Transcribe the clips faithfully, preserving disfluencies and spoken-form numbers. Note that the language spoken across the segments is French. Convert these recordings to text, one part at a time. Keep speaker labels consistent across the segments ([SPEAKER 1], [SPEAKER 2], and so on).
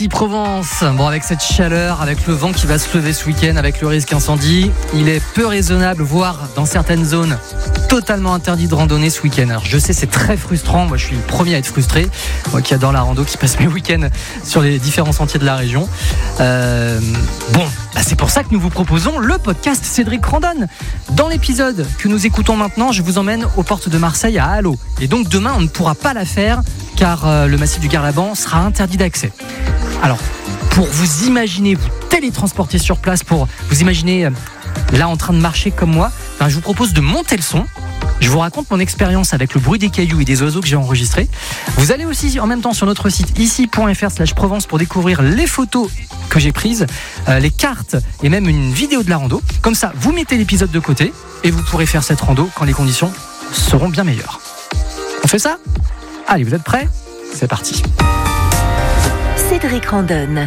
[SPEAKER 1] Provence, bon, avec cette chaleur, avec le vent qui va se lever ce week-end, avec le risque incendie, il est peu raisonnable, voire dans certaines zones totalement interdit de randonner ce week-end. Alors je sais, c'est très frustrant, moi je suis le premier à être frustré, moi qui adore la rando, qui passe mes week-ends sur les différents sentiers de la région. Euh, bon, bah c'est pour ça que nous vous proposons le podcast Cédric Randonne. Dans l'épisode que nous écoutons maintenant, je vous emmène aux portes de Marseille à Allot. Et donc demain, on ne pourra pas la faire car euh, le massif du Garlaban sera interdit d'accès. Alors, pour vous imaginer, vous télétransporter sur place, pour vous imaginer euh, là en train de marcher comme moi, ben, je vous propose de monter le son. Je vous raconte mon expérience avec le bruit des cailloux et des oiseaux que j'ai enregistrés. Vous allez aussi en même temps sur notre site ici point f r slash Provence pour découvrir les photos que j'ai prises, euh, les cartes et même une vidéo de la rando. Comme ça, vous mettez l'épisode de côté et vous pourrez faire cette rando quand les conditions seront bien meilleures. On fait ça ? Allez, vous êtes prêts ? C'est parti.
[SPEAKER 2] Cédric Randonne.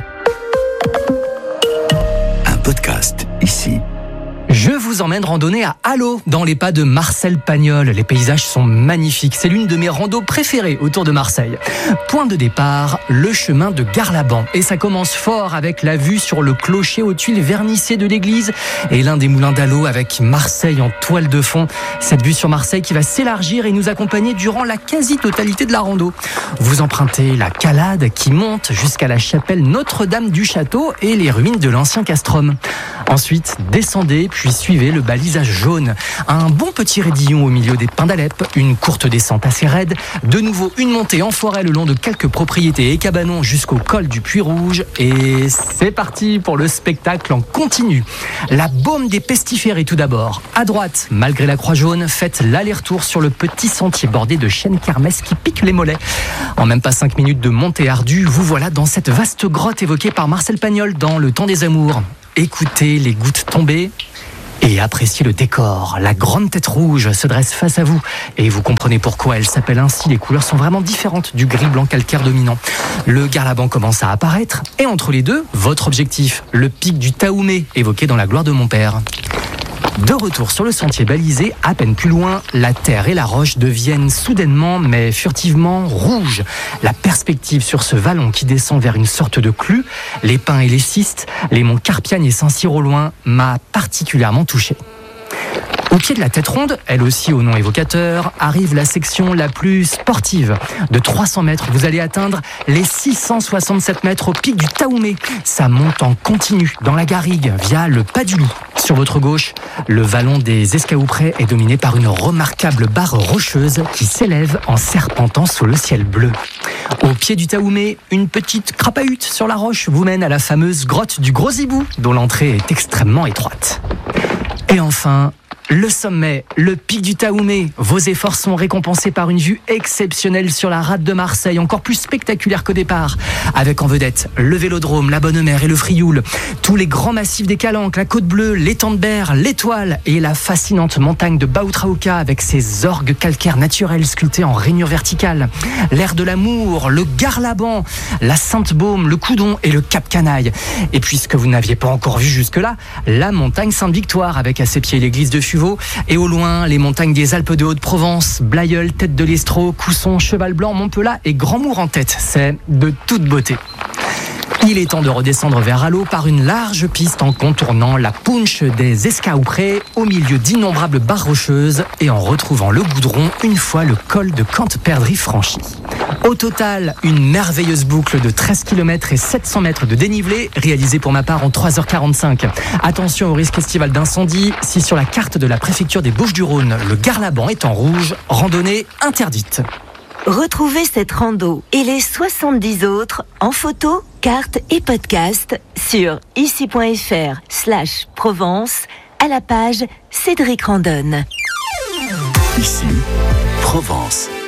[SPEAKER 3] Un podcast ici.
[SPEAKER 1] Je vous emmène randonner à Allot, dans les pas de Marcel Pagnol. Les paysages sont magnifiques. C'est l'une de mes randos préférées autour de Marseille. Point de départ, le chemin de Garlaban. Et ça commence fort avec la vue sur le clocher aux tuiles vernissées de l'église et l'un des moulins d'Allot avec Marseille en toile de fond. Cette vue sur Marseille qui va s'élargir et nous accompagner durant la quasi-totalité de la rando. Vous empruntez la calade qui monte jusqu'à la chapelle Notre-Dame du Château et les ruines de l'ancien castrum. Ensuite, descendez, puis suivez le balisage jaune. Un bon petit raidillon au milieu des pins d'Alep, une courte descente assez raide, de nouveau une montée en forêt le long de quelques propriétés et cabanons jusqu'au col du Puy Rouge. Et c'est parti pour le spectacle en continu. La baume des pestiférés tout d'abord. À droite, malgré la croix jaune, faites l'aller-retour sur le petit sentier bordé de chênes kermès qui piquent les mollets. En même pas cinq minutes de montée ardue, vous voilà dans cette vaste grotte évoquée par Marcel Pagnol dans Le Temps des Amours. Écoutez les gouttes tomber et appréciez le décor. La grande tête rouge se dresse face à vous et vous comprenez pourquoi elle s'appelle ainsi. Les couleurs sont vraiment différentes du gris-blanc calcaire dominant. Le Garlaban commence à apparaître et entre les deux, votre objectif, le pic du Taoumé évoqué dans La gloire de mon père. De retour sur le sentier balisé, à peine plus loin, la terre et la roche deviennent soudainement, mais furtivement, rouges. La perspective sur ce vallon qui descend vers une sorte de clue, les pins et les cistes, les monts Carpiagne et Saint-Cyr au loin, m'a particulièrement touché. Au pied de la tête ronde, elle aussi au nom évocateur, arrive la section la plus sportive. De trois cents mètres, vous allez atteindre les six cent soixante-sept mètres au pic du Taoumé. Ça monte en continu dans la garrigue via le Pas du Loup. Sur votre gauche, le vallon des Escaouprés est dominé par une remarquable barre rocheuse qui s'élève en serpentant sous le ciel bleu. Au pied du Taoumé, une petite crapahute sur la roche vous mène à la fameuse grotte du Gros Hibou, dont l'entrée est extrêmement étroite. Et enfin, le sommet, le pic du Taoumé. Vos efforts sont récompensés par une vue exceptionnelle sur la rade de Marseille, encore plus spectaculaire qu'au départ, avec en vedette le Vélodrome, la Bonne Mère et le Frioul, tous les grands massifs des Calanques, la Côte Bleue, l'étang de Berre, l'Étoile et la fascinante montagne de Baoutraouka avec ses orgues calcaires naturels sculptés en rainures verticales, l'air de l'amour, le Garlaban, la Sainte-Baume, le Coudon et le Cap Canaille. Et puisque vous n'aviez pas encore vu jusque-là, la montagne Sainte-Victoire avec à ses pieds l'église de Fuveau et au loin les montagnes des Alpes de Haute-Provence, Blayeul, Tête de l'Estro, Cousson, Cheval Blanc, Montpelat et Grandmour en tête. C'est de toute beauté. Il est temps de redescendre vers Allot par une large piste en contournant la Punche des Escaouprés au milieu d'innombrables barres rocheuses et en retrouvant le goudron une fois le col de Cante-Perdrix franchi. Au total, une merveilleuse boucle de treize kilomètres et sept cents mètres de dénivelé réalisée pour ma part en trois heures quarante-cinq. Attention au risque estival d'incendie, si sur la carte de la préfecture des Bouches-du-Rhône, le Garlaban est en rouge, randonnée interdite.
[SPEAKER 2] Retrouvez cette rando et les soixante-dix autres en photo, carte et podcast sur ici point f r slash Provence à la page Cédric Randonne.
[SPEAKER 3] Ici, Provence.